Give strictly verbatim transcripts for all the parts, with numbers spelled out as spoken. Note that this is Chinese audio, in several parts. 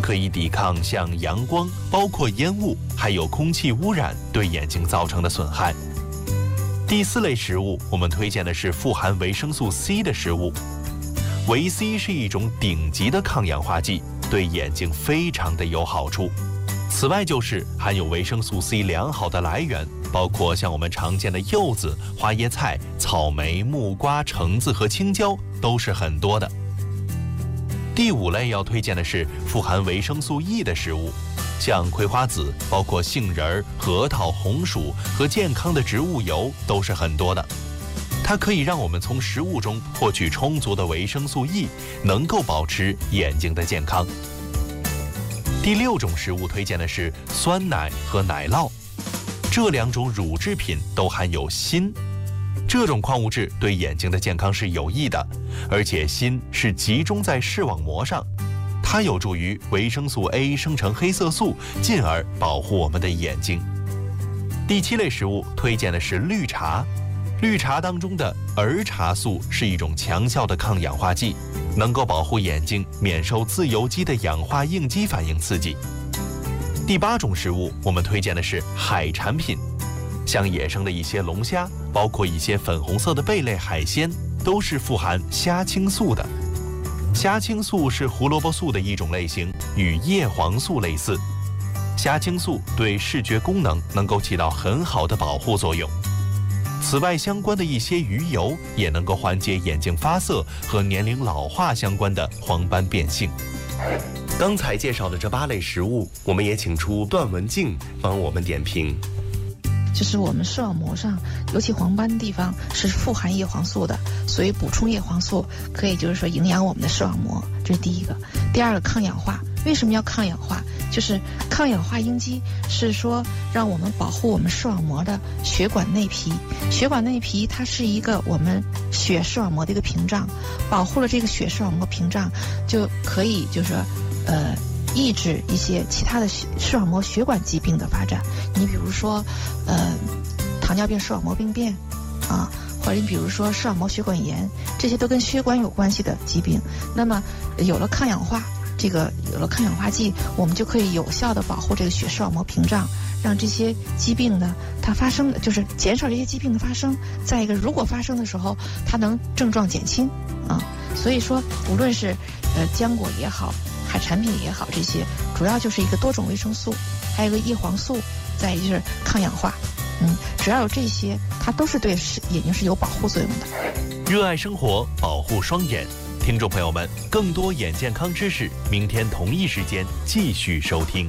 可以抵抗像阳光、包括烟雾，还有空气污染对眼睛造成的损害。第四类食物，我们推荐的是富含维生素 C 的食物。维 C 是一种顶级的抗氧化剂，对眼睛非常的有好处。此外，就是含有维生素 C 良好的来源，包括像我们常见的柚子、花椰菜、草莓、木瓜、橙子和青椒都是很多的。第五类要推荐的是富含维生素 E 的食物，像葵花籽、包括杏仁、核桃、红薯和健康的植物油都是很多的。它可以让我们从食物中获取充足的维生素 E， 能够保持眼睛的健康。第六种食物推荐的是酸奶和奶酪，这两种乳制品都含有锌，这种矿物质对眼睛的健康是有益的，而且锌是集中在视网膜上，它有助于维生素 A 生成黑色素，进而保护我们的眼睛。第七类食物推荐的是绿茶，绿茶当中的儿茶素是一种强效的抗氧化剂，能够保护眼睛免受自由基的氧化应激反应刺激。第八种食物，我们推荐的是海产品，像野生的一些龙虾，包括一些粉红色的贝类海鲜，都是富含虾青素的。虾青素是胡萝卜素的一种类型，与叶黄素类似。虾青素对视觉功能能够起到很好的保护作用。此外，相关的一些鱼油也能够缓解眼睛发涩和年龄老化相关的黄斑变性。刚才介绍的这八类食物，我们也请出段文静帮我们点评。 就是我们视网膜上，尤其黄斑的地方是富含叶黄素的，所以补充叶黄素可以就是说营养我们的视网膜，这是第一个。第二个，抗氧化。为什么要抗氧化？就是抗氧化应激是说让我们保护我们视网膜的血管内皮，血管内皮它是一个我们血视网膜的一个屏障，保护了这个血视网膜屏障，就可以就是说呃抑制一些其他的视网膜血管疾病的发展。你比如说呃糖尿病视网膜病变啊，或者你比如说视网膜血管炎，这些都跟血管有关系的疾病。那么有了抗氧化，这个有了抗氧化剂，我们就可以有效的保护这个血视网膜屏障，让这些疾病呢它发生，就是减少这些疾病的发生。再一个，如果发生的时候，它能症状减轻啊。所以说，无论是呃浆果也好，海产品也好，这些主要就是一个多种维生素，还有一个叶黄素，再一个就是抗氧化。嗯，只要有这些，它都是对眼睛是有保护作用的。 热爱生活，保护双眼。听众朋友们，更多眼健康知识，明天同一时间继续收听。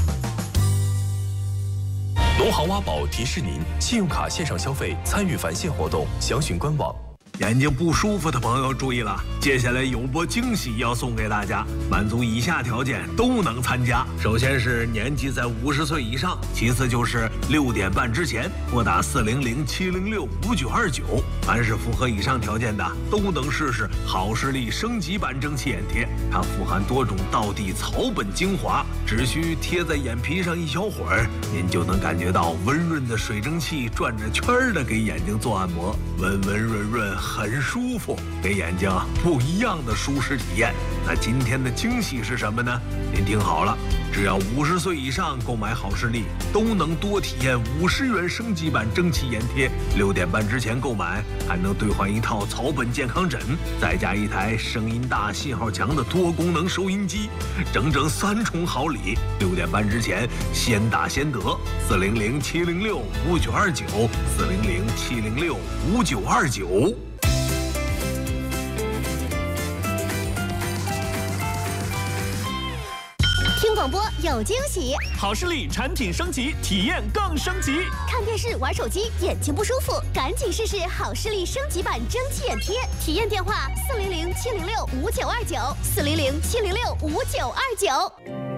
农行挖宝提示您：信用卡线上消费参与返现活动，详询官网。 眼睛不舒服的朋友注意了，接下来有波惊喜要送给大家，满足以下条件都能参加。首先是年纪在五十岁以上，其次就是六点半之前拨打四零零七零六五九二九。凡是符合以上条件的，都能试试好视力升级版蒸汽眼贴。它富含多种道地草本精华，只需贴在眼皮上一小会儿，您就能感觉到温润的水蒸气转着圈的给眼睛做按摩，温温润润。很舒服，给眼睛不一样的舒适体验。那今天的惊喜是什么呢？您听好了，只要五十岁以上购买好视力，都能多体验五十元升级版蒸汽眼贴。六点半之前购买，还能兑换一套草本健康枕，再加一台声音大、信号强的多功能收音机，整整三重好礼。六点半之前先打先得，四零零七零六五九二九，四零零七零六五九二九。 广播有惊喜， 好视力产品升级，体验更升级。 看电视、玩手机，眼睛不舒服，赶紧试试好视力升级版蒸汽眼贴。体验电话：四零零七零六五九二九，四零零七零六五九二九。